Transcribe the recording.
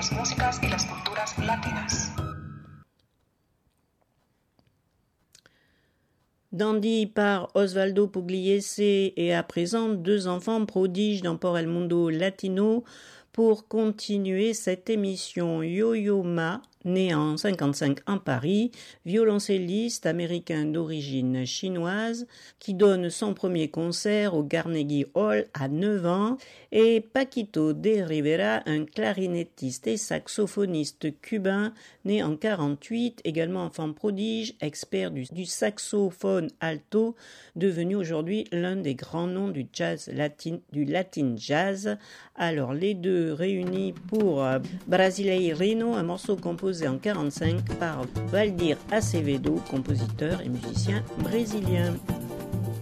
las músicas y las culturas latinas. Dandy par Osvaldo Pugliese et à présent 2 enfants prodiges dans Por el Mundo Latino pour continuer cette émission. Yo-Yo Ma, né en 1955 en Paris, violoncelliste américain d'origine chinoise qui donne son premier concert au Carnegie Hall à 9 ans, et Paquito de Rivera, un clarinettiste et saxophoniste cubain né en 1948, également enfant prodige, expert du saxophone alto, devenu aujourd'hui l'un des grands noms du latin jazz. Alors les deux réunis pour Brasileirino, un morceau composé en 1945 par Valdir Acevedo, compositeur et musicien brésilien.